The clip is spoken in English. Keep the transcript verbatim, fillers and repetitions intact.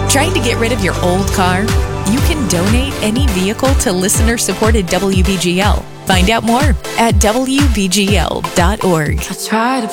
Trying to get rid of your old car? You can donate any vehicle to listener-supported W B G L. Find out more at W B G L dot org. I try to